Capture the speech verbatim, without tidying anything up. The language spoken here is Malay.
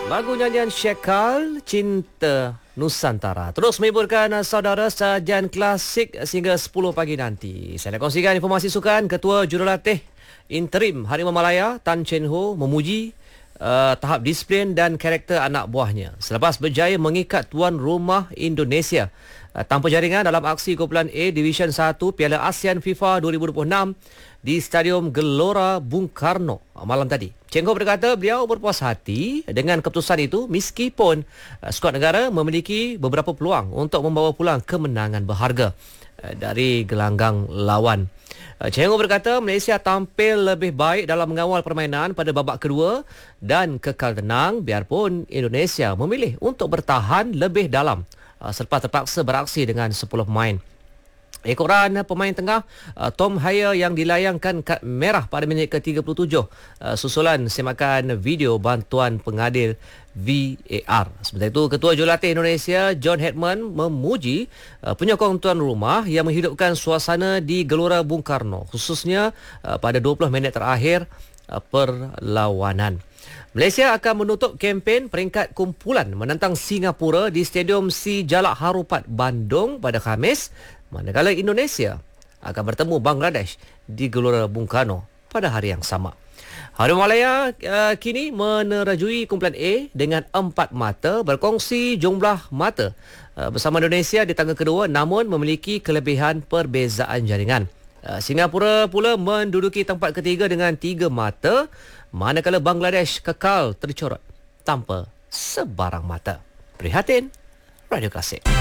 Lagu nyanyian Syekal, Cinta Nusantara terus menghiburkan saudara sajian klasik sehingga sepuluh pagi nanti. Saya nak kongsikan informasi sukan. Ketua Jurulatih Interim Harimau Malaya Tan Chen Ho memuji uh, tahap disiplin dan karakter anak buahnya selepas berjaya mengikat tuan rumah Indonesia uh, tanpa jaringan dalam aksi kumpulan A Division satu Piala ASEAN FIFA dua ribu dua puluh enam di Stadium Gelora Bung Karno malam tadi. Cheng Ho berkata beliau berpuas hati dengan keputusan itu meskipun uh, skuad negara memiliki beberapa peluang untuk membawa pulang kemenangan berharga uh, dari gelanggang lawan. Uh, Cheng Ho berkata Malaysia tampil lebih baik dalam mengawal permainan pada babak kedua dan kekal tenang biarpun Indonesia memilih untuk bertahan lebih dalam uh, selepas terpaksa beraksi dengan sepuluh pemain. Ekoran pemain tengah uh, Tom Hyer yang dilayangkan kad merah pada minit ke tiga puluh tujuh uh, susulan semakan video bantuan pengadil V A R. Sementara itu, Ketua Jurulatih Indonesia John Hedman memuji uh, penyokong tuan rumah yang menghidupkan suasana di Gelora Bung Karno khususnya uh, pada dua puluh minit terakhir uh, perlawanan. Malaysia akan menutup kempen peringkat kumpulan menentang Singapura di Stadium Si Jalak Harupat Bandung pada Khamis, manakala Indonesia akan bertemu Bangladesh di Gelora Bung Karno pada hari yang sama. Harimau Malaya uh, kini menerajui kumpulan A dengan empat mata, berkongsi jumlah mata uh, bersama Indonesia di tangga kedua namun memiliki kelebihan perbezaan jaringan. Uh, Singapura pula menduduki tempat ketiga dengan tiga mata, manakala Bangladesh kekal tercorot tanpa sebarang mata. Prihatin, Radio Klasik.